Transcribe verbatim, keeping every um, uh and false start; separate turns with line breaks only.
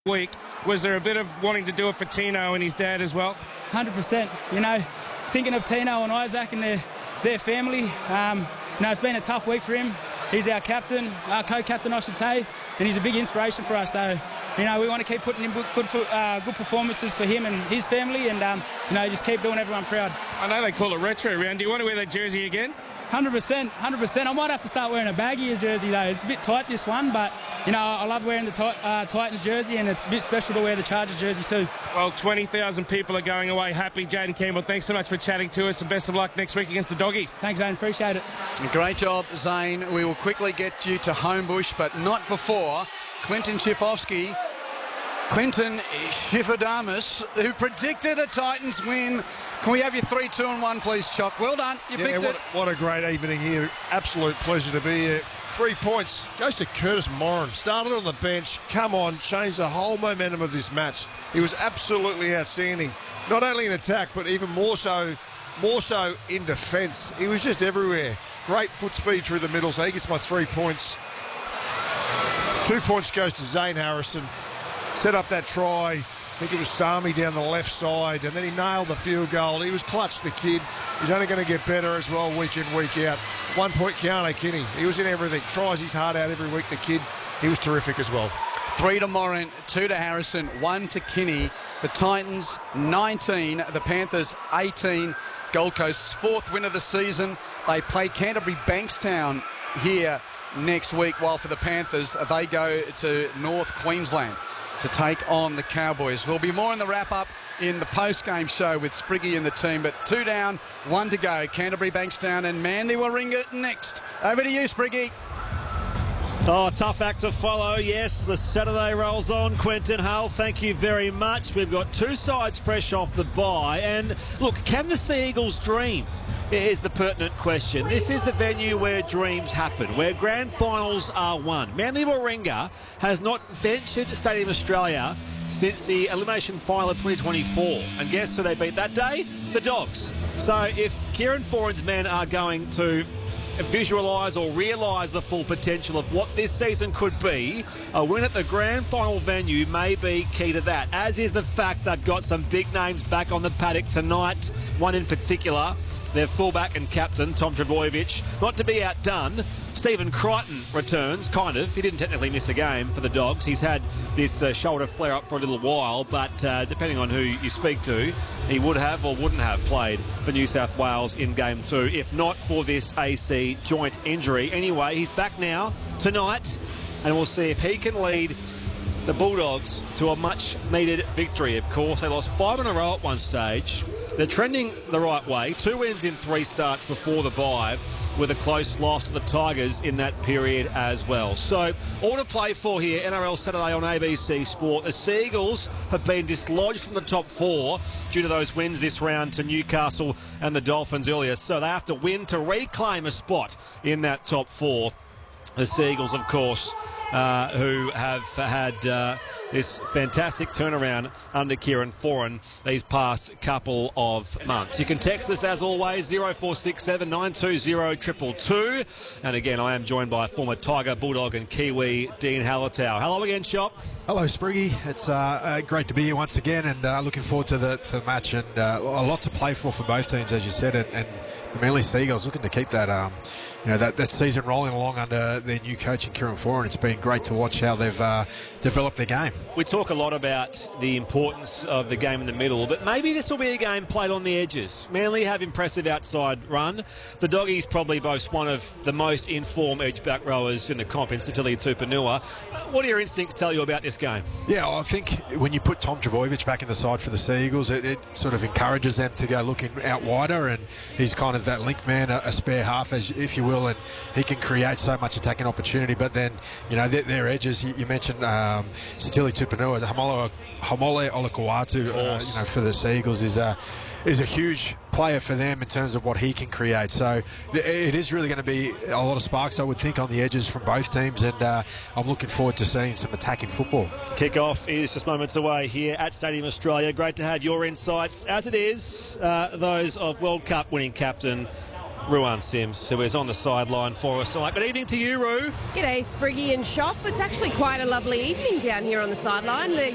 week. Was there a bit of wanting to do it for Tino and his dad as well?
one hundred percent. You know, thinking of Tino and Isaac and their, their family, um, you know, it's been a tough week for him. He's our captain, our co-captain, I should say, and he's a big inspiration for us. So, you know, we want to keep putting in good uh, good performances for him and his family, and, um, you know, just keep doing everyone proud.
I know they call it retro round. Do you want to wear that jersey again?
one hundred percent, one hundred percent. I might have to start wearing a baggier jersey, though. It's a bit tight, this one, but, you know, I love wearing the tit uh, Titans jersey, and it's a bit special to wear the Chargers jersey too. Well,
twenty thousand people are going away happy. Jayden Campbell, thanks so much for chatting to us, and best of luck next week against the Doggies.
Thanks, Zane. Appreciate it.
Great job, Zane. We will quickly get you to Homebush, but not before Clinton Schifofsky. Clinton Schifferdamus, who predicted a Titans win. Can we have your three, two, and one, please, Chock? Well done. You
yeah,
picked
what,
it.
What a great evening here. Absolute pleasure to be here. Three points goes to Curtis Moran. Started on the bench. Come on, changed the whole momentum of this match. He was absolutely outstanding. Not only in attack, but even more so, more so in defence. He was just everywhere. Great foot speed through the middle. So he gets my three points. Two points goes to Zane Harrison. Set up that try. I think it was Sami down the left side, and then he nailed the field goal. He was clutch, the kid. He's only going to get better as well week in, week out. One point Keanu Kinney. He was in everything. Tries his heart out every week, the kid. He was terrific as well.
Three to Moran, two to Harrison, one to Kinney. The Titans nineteen, the Panthers eighteen. Gold Coast's fourth win of the season. They play Canterbury Bankstown here next week, while for the Panthers, they go to North Queensland to take on the Cowboys. There'll be more in the wrap-up in the post-game show with Spriggy and the team, but two down, one to go. Canterbury Bankstown and Manly Warringah next. Over to you, Spriggy.
Oh, tough act to follow, yes. The Saturday rolls on. Quentin Hull, thank you very much. We've got two sides fresh off the bye. And, look, can the Sea Eagles dream? Is the pertinent question. This is the venue where dreams happen, where grand finals are won. Manly Warringah has not ventured to Stadium Australia since the elimination final of twenty twenty-four. And guess who they beat that day? The Dogs. So if Kieran Foran's men are going to visualise or realise the full potential of what this season could be, a win at the grand final venue may be key to that, as is the fact they've got some big names back on the paddock tonight. One in particular, their fullback and captain, Tom Trbojevic. Not to be outdone, Stephen Crichton returns, kind of. He didn't technically miss a game for the Dogs. He's had this uh, shoulder flare-up for a little while, but uh, depending on who you speak to, he would have or wouldn't have played for New South Wales in Game two, if not for this A C joint injury. Anyway, he's back now tonight, and we'll see if he can lead the Bulldogs to a much-needed victory. Of course, they lost five in a row at one stage. They're trending the right way. Two wins in three starts before the bye, with a close loss to the Tigers in that period as well. So, all to play for here, N R L Saturday on A B C Sport. The Sea Eagles have been dislodged from the top four due to those wins this round to Newcastle and the Dolphins earlier. So they have to win to reclaim a spot in that top four. The Sea Eagles, of course, uh, who have had uh, this fantastic turnaround under Kieran Foran these past couple of months. You can text us, as always, zero four six seven, nine two zero, two two two. And again, I am joined by former Tiger, Bulldog and Kiwi, Dean Hallertau. Hello again, Shop.
Hello, Spriggy. It's uh, uh, great to be here once again, and uh, looking forward to the, to the match, and uh, a lot to play for for both teams, as you said, and, and the Manly Sea Eagles looking to keep that um, you know, that, that season rolling along under their new coach in Kieran Foran. It's been great to watch how they've uh, developed their game.
We talk a lot about the importance of the game in the middle, but maybe this will be a game played on the edges. Manly have impressive outside run. The Doggies probably boast one of the most informed edge back rowers in the comp in Sitili Tupanua. What do your instincts tell you about this game?
Yeah, I think when you put Tom Trbojevic back in the side for the Sea Eagles, it, it sort of encourages them to go looking out wider, and he's kind of that link man, a, a spare half, as if you will, and he can create so much attacking opportunity. But then, you know, their, their edges, you, you mentioned um, Sitili Tupanua, Hamole Olakau'atu, uh, you know, for the Sea Eagles is a, is a huge player for them in terms of what he can create. So it is really going to be a lot of sparks, I would think, on the edges from both teams, and uh, I'm looking forward to seeing some attacking football.
Kick-off is just moments away here at Stadium Australia. Great to have your insights, as it is uh, those of World Cup winning captain Ruan Sims, who is on the sideline for us tonight. Good evening to you, Ru.
G'day, Spriggy and Shop. It's actually quite a lovely evening down here on the sideline. The